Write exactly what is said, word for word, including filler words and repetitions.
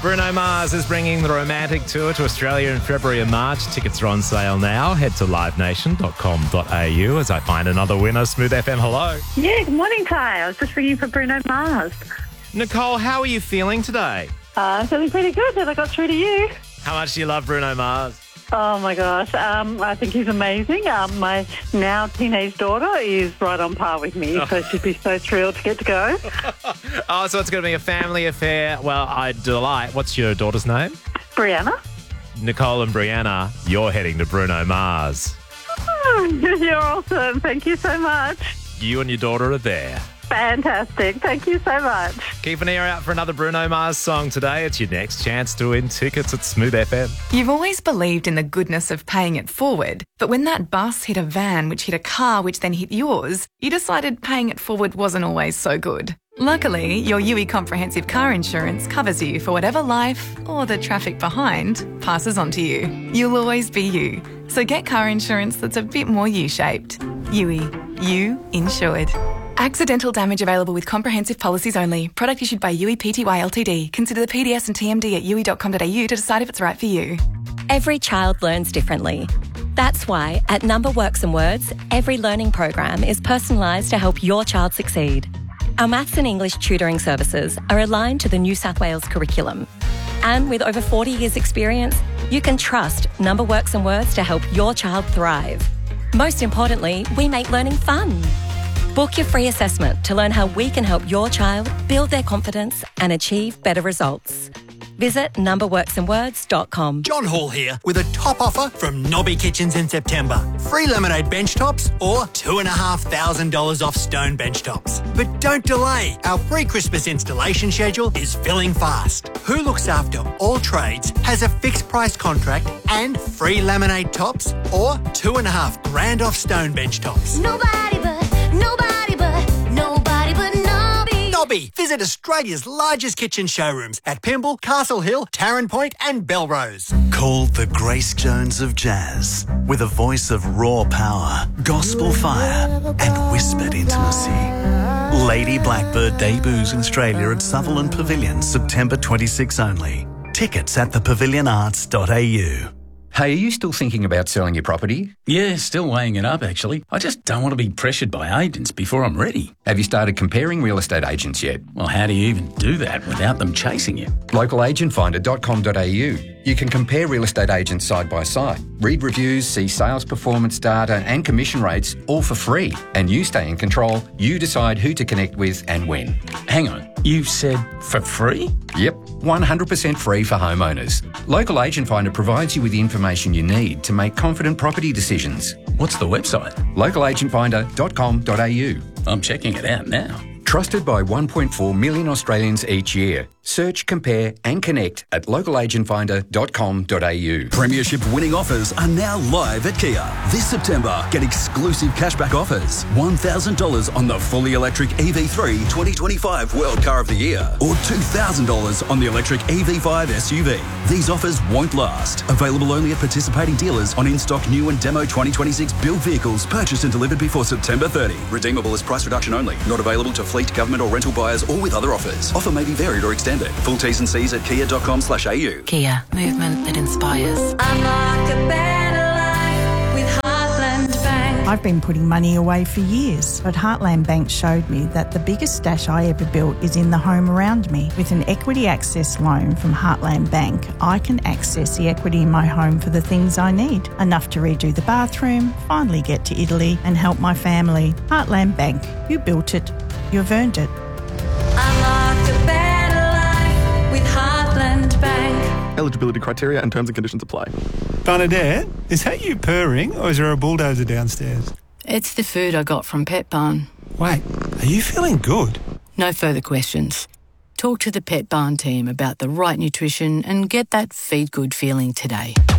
Bruno Mars is bringing the Romantic Tour to Australia in February and March. Tickets are on sale now. Head to live nation dot com dot a u as I find another winner. Smooth F M, hello. Yeah, good morning, Ty. I was just ringing for Bruno Mars. Nicole, how are you feeling today? Uh, I'm feeling pretty good that I got through to you. How much do you love Bruno Mars? Oh, my gosh. Um, I think he's amazing. Um, my now teenage daughter is right on par with me, so she'd be so thrilled to get to go. Oh, so it's going to be a family affair. Well, I delight. What's your daughter's name? Brianna. Nicole and Brianna, you're heading to Bruno Mars. Oh, you're awesome. Thank you so much. You and your daughter are there. Fantastic. Thank you so much. Keep an ear out for another Bruno Mars song today. It's your next chance to win tickets at Smooth F M. You've always believed in the goodness of paying it forward, but when that bus hit a van which hit a car which then hit yours, you decided paying it forward wasn't always so good. Luckily, your U I Comprehensive Car Insurance covers you for whatever life, or the traffic behind, passes on to you. You'll always be you. So get car insurance that's a bit more U-shaped. U I. You insured. Accidental damage available with comprehensive policies only. Product issued by U I Pty Ltd. Consider the P D S and T M D at u i dot com dot a u to decide if it's right for you. Every child learns differently. That's why at Number Works and Words, every learning program is personalised to help your child succeed. Our maths and English tutoring services are aligned to the New South Wales curriculum. And with over forty years experience, you can trust Number Works and Words to help your child thrive. Most importantly, we make learning fun. Book your free assessment to learn how we can help your child build their confidence and achieve better results. Visit number works and words dot com. John Hall here with a top offer from Nobby Kitchens in September. Free laminate bench tops or two and a half thousand dollars off stone bench tops. But don't delay. Our pre-Christmas installation schedule is filling fast. Who looks after all trades has a fixed price contract and free laminate tops or two and a half grand off stone bench tops. Nobody but, nobody but, nobody but Nobby. Nobby. Visit Australia's largest kitchen showrooms at Pymble, Castle Hill, Tarrant Point and Belrose. Called the Grace Jones of jazz, with a voice of raw power, gospel fire and whispered intimacy. Lady Blackbird debuts in Australia at Sutherland Pavilion, September twenty-sixth only. Tickets at the pavilion arts dot a u. Hey, are you still thinking about selling your property? Yeah, still weighing it up, actually. I just don't want to be pressured by agents before I'm ready. Have you started comparing real estate agents yet? Well, how do you even do that without them chasing you? local agent finder dot com dot a u. You can compare real estate agents side by side, read reviews, see sales performance data and commission rates, all for free. And you stay in control. You decide who to connect with and when. Hang on, you said for free? Yep, one hundred percent free for homeowners. Local Agent Finder provides you with the information you need to make confident property decisions. What's the website? local agent finder dot com dot a u. I'm checking it out now. Trusted by one point four million Australians each year. Search, compare and connect at local agent finder dot com dot a u. Premiership winning offers are now live at Kia. This September, get exclusive cashback offers. one thousand dollars on the fully electric E V three twenty twenty-five World Car of the Year or two thousand dollars on the electric E V five S U V. These offers won't last. Available only at participating dealers on in-stock new and demo twenty twenty-six build vehicles purchased and delivered before September thirtieth. Redeemable as price reduction only. Not available to fleet, government or rental buyers or with other offers. Offer may be varied or extended. Full T's and C's at kia dot com slash a u. Kia, movement that inspires. Unlock a better life with Heartland Bank. I've been putting money away for years, but Heartland Bank showed me that the biggest stash I ever built is in the home around me. With an equity access loan from Heartland Bank, I can access the equity in my home for the things I need. Enough to redo the bathroom, finally get to Italy and help my family. Heartland Bank, you built it, you've earned it. Unlock a better life with Heartland Bank. Eligibility criteria and terms and conditions apply. Bernadette, is that you purring or is there a bulldozer downstairs? It's the food I got from Pet Barn. Wait, are you feeling good? No further questions. Talk to the Pet Barn team about the right nutrition and get that feed good feeling today.